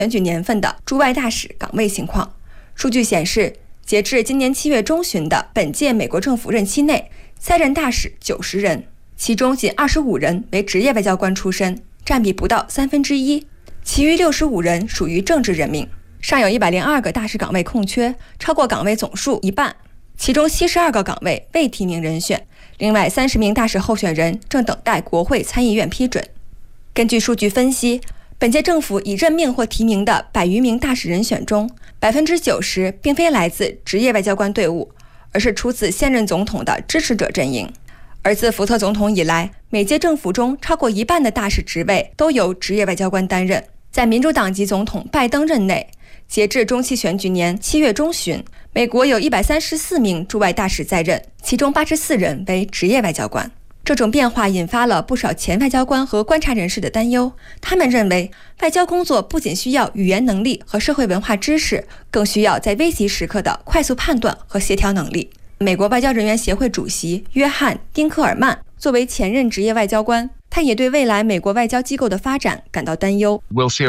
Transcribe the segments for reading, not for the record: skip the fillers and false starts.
选举年份的驻外大使岗位情况。数据显示，截至今年7月中旬的本届美国政府任期内，在任大使90人，其中仅25人为职业外交官出身，占比不到1/3，其余65人属于政治任命。尚有102个大使岗位空缺，超过岗位总数一半，其中72个岗位未提名人选，另外30名大使候选人正等待国会参议院批准。根据数据分析，本届政府已任命或提名的100余名大使人选中，90%并非来自职业外交官队伍，而是出自现任总统的支持者阵营。而自福特总统以来，每届政府中超过一半的大使职位都由职业外交官担任。在民主党籍总统拜登任内，截至中期选举年7月中旬，美国有134名驻外大使在任，其中84人为职业外交官。这种变化引发了不少前外交官和观察人士的担忧，他们认为外交工作不仅需要语言能力和社会文化知识，更需要在危急时刻的快速判断和协调能力。美国外交人员协会主席约翰·丁克尔曼作为前任职业外交官，他也对未来美国外交机构的发展感到担忧。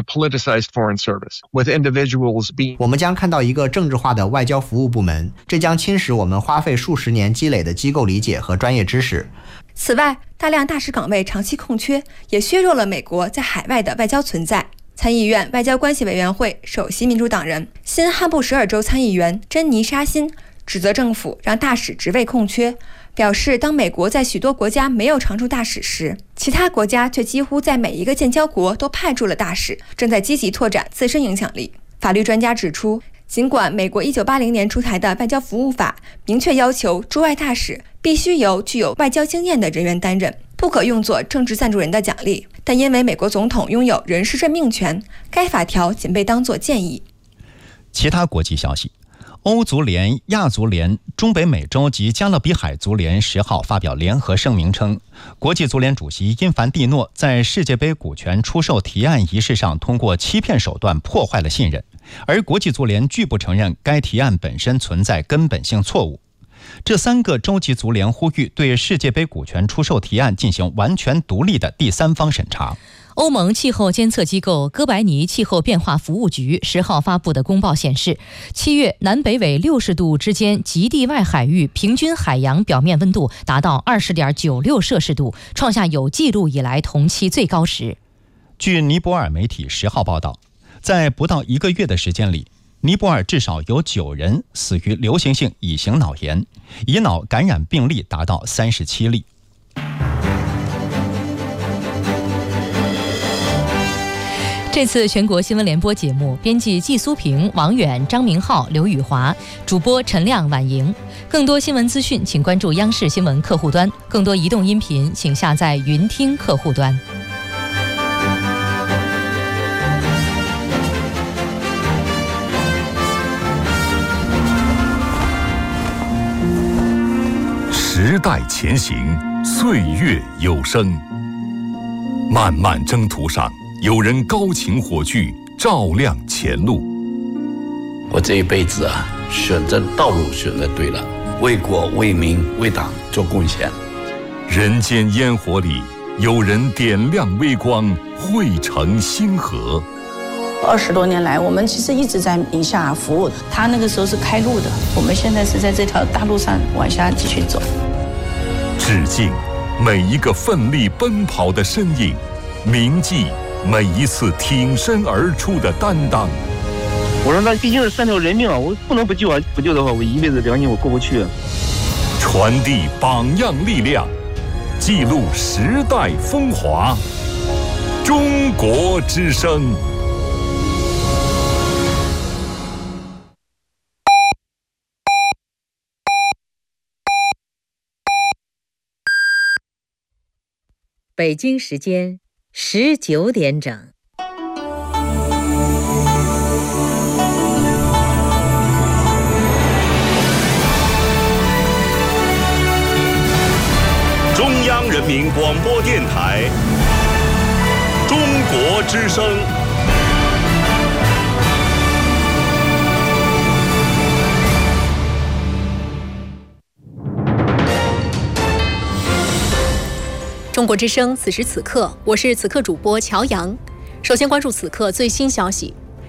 我们将看到一个政治化的外交服务部门，这将侵蚀我们花费数十年积累的机构理解和专业知识。 此外，大量大使岗位长期空缺，也削弱了美国在海外的外交存在。参议院外交关系委员会首席民主党人、新罕布什尔州参议员珍妮·沙辛指责政府让大使职位空缺，表示当美国在许多国家没有常驻大使时，其他国家却几乎在每一个建交国都派驻了大使，正在积极拓展自身影响力。法律专家指出，尽管美国1980年出台的外交服务法明确要求驻外大使必须由具有外交经验的人员担任，不可用作政治赞助人的奖励，但因为美国总统拥有人事任命权，该法条仅被当作建议。 其他国际消息，欧足联、亚足联、中北美洲及加勒比海足联10号发表联合声明称，国际足联主席因凡蒂诺在世界杯股权出售提案仪式上通过欺骗手段破坏了信任，而国际足联拒不承认该提案本身存在根本性错误。这3个洲际足联呼吁对世界杯股权出售提案进行完全独立的第三方审查。 欧盟气候监测机构哥白尼气候变化服务局10号发布的公报显示，7月南北纬60度之间极地外海域平均海洋表面温度达到20.96摄氏度，创下有记录以来同期最高时。 据尼泊尔媒体10号报道，在不到1个月的时间里，尼泊尔至少有9人死于流行性乙型脑炎，乙脑感染病例达到37例。 这次全国新闻联播节目，编辑季苏平、王远、张明浩、刘宇华，主播陈亮、婉莹。更多新闻资讯，请关注央视新闻客户端；更多移动音频，请下载云听客户端。 时代前行，岁月有声。漫漫征途上，有人高擎火炬，照亮前路。 我这一辈子啊，选择道路选择对了，为国为民为党做贡献。 人间烟火里，有人点亮微光，汇成星河。 20多年来，我们其实一直在宁夏服务。他那个时候是开路的，我们现在是在这条大路上往下继续走。 致敬每一个奋力奔跑的身影，铭记每一次挺身而出的担当。 我说那毕竟是3条人命啊，我不能不救啊！不救的话，我一辈子良心我过不去。 传递榜样力量，记录时代风华。中国之声。 北京时间19点整。 中央人民广播电台中国之声。 中国之声，此时此刻，我是此刻主播乔阳。首先关注此刻最新消息：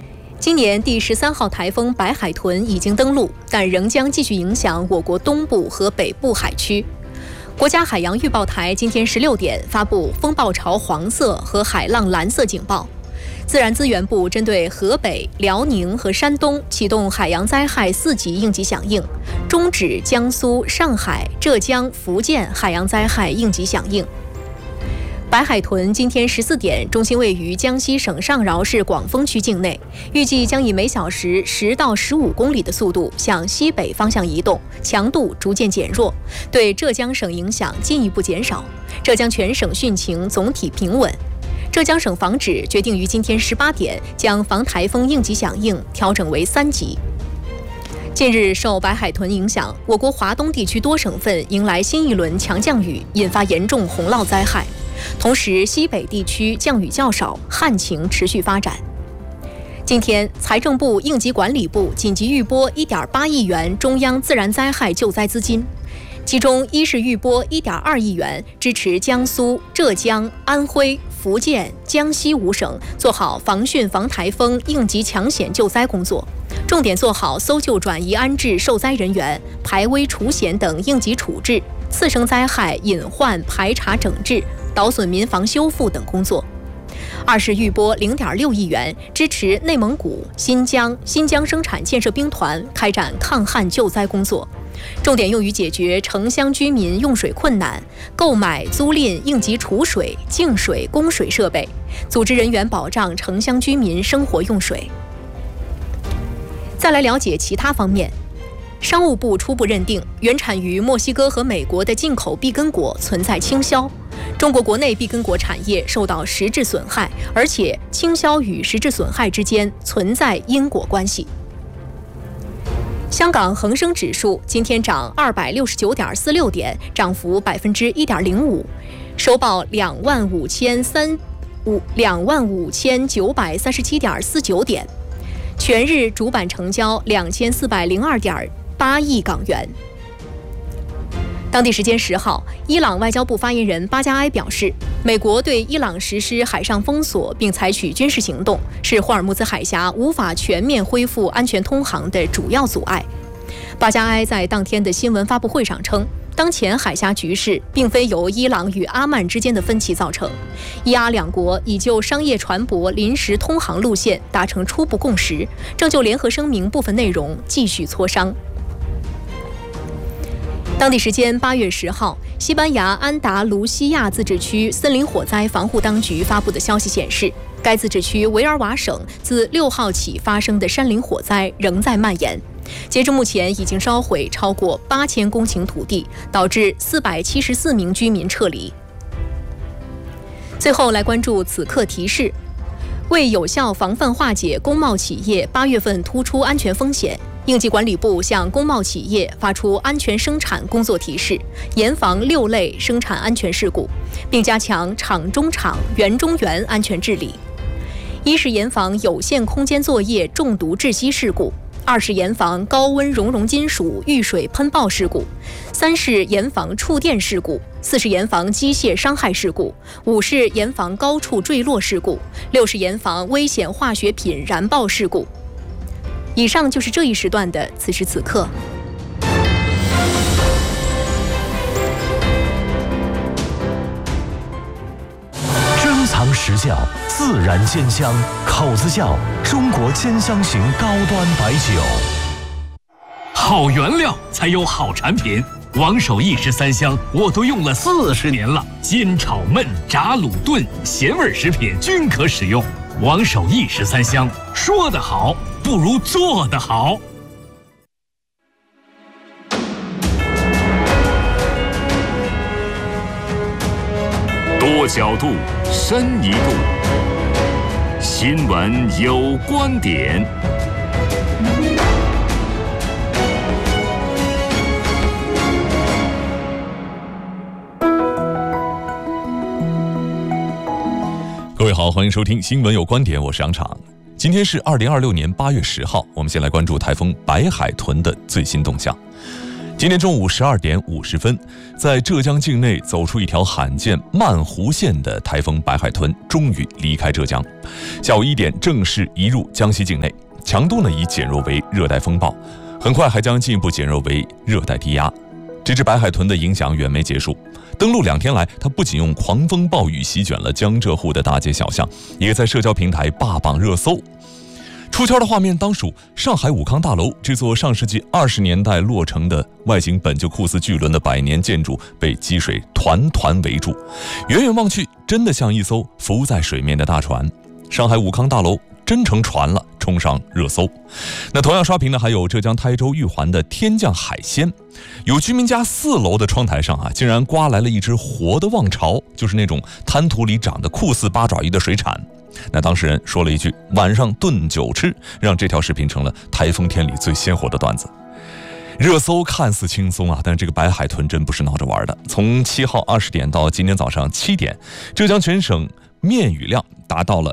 今年第13号台风白海豚已经登陆，但仍将继续影响我国东部和北部海区。国家海洋预报台今天16点发布风暴潮黄色和海浪蓝色警报。自然资源部针对河北、辽宁和山东启动海洋灾害4级应急响应，终止江苏、上海、浙江、福建海洋灾害应急响应。白海豚今天14点，中心位于江西省上饶市广丰区境内，预计将以每小时10到15公里的速度向西北方向移动，强度逐渐减弱，对浙江省影响进一步减少。浙江全省汛情总体平稳。浙江省防指决定于今天18点将防台风应急响应调整为3级。近日受白海豚影响，我国华东地区多省份迎来新一轮强降雨，引发严重洪涝灾害。同时，西北地区降雨较少，旱情持续发展。今天，财政部、应急管理部紧急预拨1.8亿元中央自然灾害救灾资金，其中一是预拨1.2亿元支持江苏、浙江、安徽、福建、江西5省做好防汛防台风应急抢险救灾工作，重点做好搜救转移安置受灾人员、排危除险等应急处置、次生灾害隐患排查整治、倒损民房修复等工作。二是预拨0.6亿元支持内蒙古、新疆生产建设兵团开展抗旱救灾工作，重点用于解决城乡居民用水困难，购买租赁应急储水、净水、供水设备，组织人员保障城乡居民生活用水。再来了解其他方面，商务部初步认定，原产于墨西哥和美国的进口碧根果存在倾销，中国国内碧根果产业受到实质损害，而且倾销与实质损害之间存在因果关系。香港恒生指数今天涨269.46点，涨幅1.05%，收报25,937.49点，全日主板成交2402.8亿港元。当地时间10号，伊朗外交部发言人巴加埃表示，美国对伊朗实施海上封锁并采取军事行动，是霍尔木兹海峡无法全面恢复安全通航的主要阻碍。巴加埃在当天的新闻发布会上称，当前海峡局势并非由伊朗与阿曼之间的分歧造成，伊阿两国已就商业船舶临时通航路线达成初步共识，正就联合声明部分内容继续磋商。当地时间8月10号，西班牙安达卢西亚自治区森林火灾防护当局发布的消息显示，该自治区维尔瓦省自6号起发生的山林火灾仍在蔓延，截至目前已经烧毁超过8000公顷土地，导致474名居民撤离。最后来关注此刻提示，为有效防范化解工贸企业8月份突出安全风险，应急管理部向工贸企业发出安全生产工作提示，严防6类生产安全事故，并加强厂中厂、园中园安全治理。一是严防有限空间作业中毒窒息事故，二是严防高温熔融金属遇水喷爆事故，三是严防触电事故，四是严防机械伤害事故，五是严防高处坠落事故，六是严防危险化学品燃爆事故。以上就是这一时段的此时此刻。 珍藏实窖，自然煎香，口子窖中国煎香型高端白酒。 好原料才有好产品，王守义13香我都用了40年了，煎炒焖炸卤炖咸味食品均可使用。王守义13香，说得好不如做得好。 多角度，深一度。新闻有观点。 各位好，欢迎收听新闻有观点，我是杨昶。今天是2026年8月10号，我们先来关注台风白海豚的最新动向。今天中午12点50分，在浙江境内走出一条罕见慢弧线的台风白海豚终于离开浙江，下午1点正式移入江西境内。 强度呢已减弱为热带风暴，很快还将进一步减弱为热带低压。这只白海豚的影响远没结束，登陆2天来，它不仅用狂风暴雨席卷了江浙沪的大街小巷，也在社交平台霸榜热搜。出圈的画面当属上海武康大楼，这座上世纪20年代落成的外形本就酷似巨轮的100年建筑被积水团团围住，远远望去真的像一艘浮在水面的大船。上海武康大楼真成船了，冲上热搜。那同样刷屏的还有浙江台州玉环的天降海鲜，有居民家4楼的窗台上竟然刮来了一只活的望潮，就是那种滩涂里长得酷似八爪鱼的水产。那当事人说了一句晚上炖酒吃，让这条视频成了台风天里最鲜活的段子。热搜看似轻松但这个白海豚真不是闹着玩的。从7号20点到今天早上7点，浙江全省面雨量达到了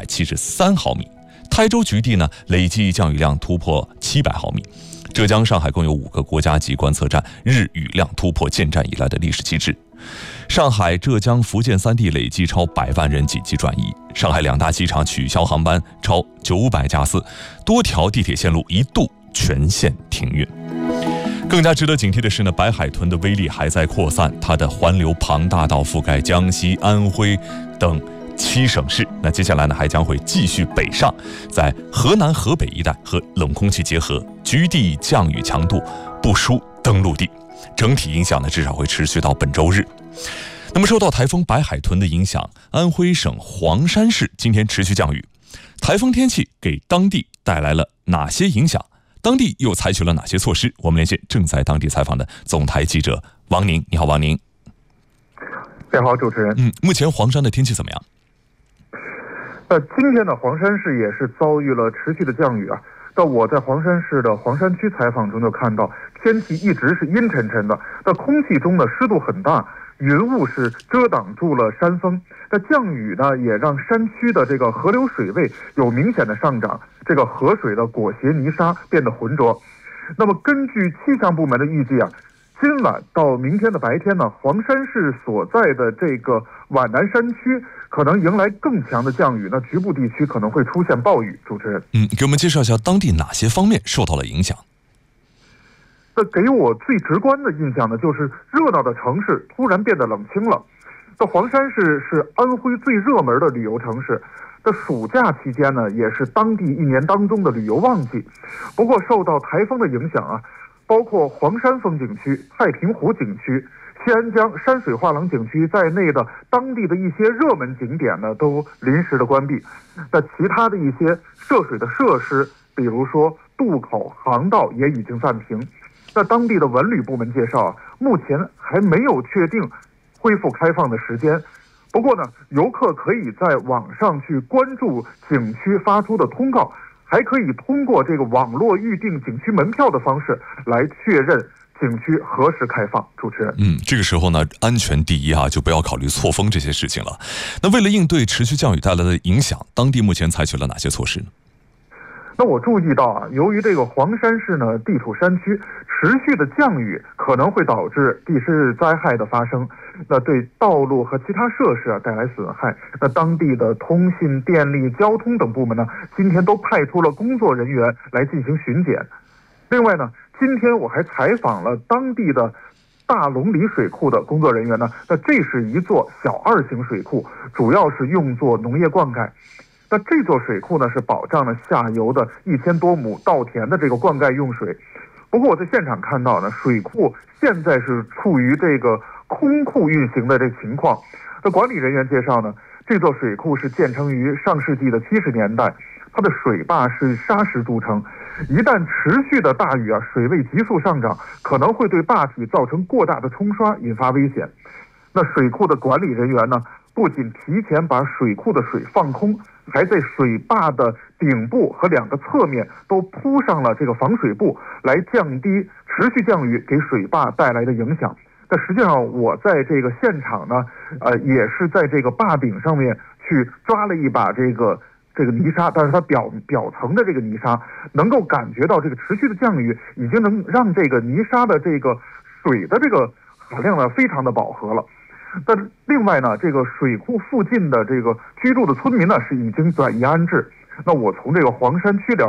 173毫米，台州局地呢累计降雨量突破700毫米。浙江、上海共有5个国家级观测站日雨量突破建站以来的历史极致。上海、浙江、福建3地累计超100万人紧急转移，上海2大机场取消航班超900架次，多条地铁线路一度全线停运。更加值得警惕的是呢，白海豚的威力还在扩散，它的环流庞大到覆盖江西、安徽等7省市。那接下来呢，还将会继续北上，在河南、河北一带和冷空气结合，局地降雨强度不输登陆地。整体影响呢，至少会持续到本周日。那么受到台风白海豚的影响，安徽省黄山市今天持续降雨。台风天气给当地带来了哪些影响？当地又采取了哪些措施？我们连线正在当地采访的总台记者王宁。你好，王宁。 你好，主持人。 目前黄山的天气怎么样？ 今天呢，黄山市也是遭遇了持续的降雨那我在黄山市的黄山区采访中就看到，天气一直是阴沉沉的，那空气中的湿度很大，云雾是遮挡住了山峰。那降雨呢，也让山区的这个河流水位有明显的上涨，这个河水的裹挟泥沙变得浑浊。那么根据气象部门的预计今晚到明天的白天呢，黄山市所在的这个皖南山区可能迎来更强的降雨，那局部地区可能会出现暴雨。主持人， 给我们介绍一下当地哪些方面受到了影响？ 那给我最直观的印象呢，就是热闹的城市突然变得冷清了。这黄山市是安徽最热门的旅游城市，这暑假期间呢，也是当地1年当中的旅游旺季。不过受到台风的影响包括黄山风景区、太平湖景区、西安江山水画廊景区在内的当地的一些热门景点呢，都临时的关闭。那其他的一些涉水的设施，比如说渡口、航道也已经暂停。那当地的文旅部门介绍目前还没有确定恢复开放的时间。不过呢，游客可以在网上去关注景区发出的通告，还可以通过这个网络预订景区门票的方式来确认景区何时开放。主持人， 这个时候呢，安全第一就不要考虑错峰这些事情了。那为了应对持续降雨带来的影响，当地目前采取了哪些措施呢？ 那我注意到由于这个黄山市呢地处山区，持续的降雨可能会导致地质灾害的发生，那对道路和其他设施带来损害。那当地的通信、电力、交通等部门呢，今天都派出了工作人员来进行巡检。另外呢，今天我还采访了当地的大龙里水库的工作人员呢，那这是一座小2型水库，主要是用作农业灌溉。那这座水库呢，是保障了下游的1000多亩稻田的这个灌溉用水。不过我在现场看到呢，水库现在是处于这个空库运行的这情况。那管理人员介绍呢，这座水库是建成于上世纪的70年代，它的水坝是砂石筑成，一旦持续的大雨水位急速上涨，可能会对坝体造成过大的冲刷，引发危险。那水库的管理人员呢，不仅提前把水库的水放空，还在水坝的顶部和2个侧面都铺上了这个防水布，来降低持续降雨给水坝带来的影响。但实际上我在这个现场呢，也是在这个坝顶上面去抓了一把这个泥沙，但是它表层的这个泥沙能够感觉到这个持续的降雨已经能让这个泥沙的这个水的这个含量呢非常的饱和了。但另外呢，这个水库附近的这个居住的村民呢是已经转移安置。那我从这个黄山区了